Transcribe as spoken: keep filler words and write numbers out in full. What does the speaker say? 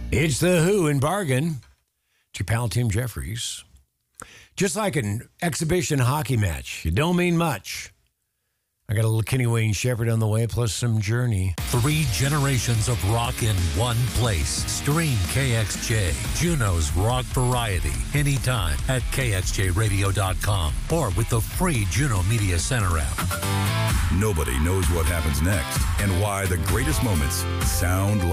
It's the Who in Bargain. It's your pal, Tim Jeffries. Just like an exhibition hockey match, you don't mean much. I got a little Kenny Wayne Shepherd on the way, plus some Journey. Three generations of rock in one place. Stream K X J, Juneau's rock variety, anytime at K X J radio dot com or with the free Juneau Media Center app. Nobody knows what happens next and why the greatest moments sound like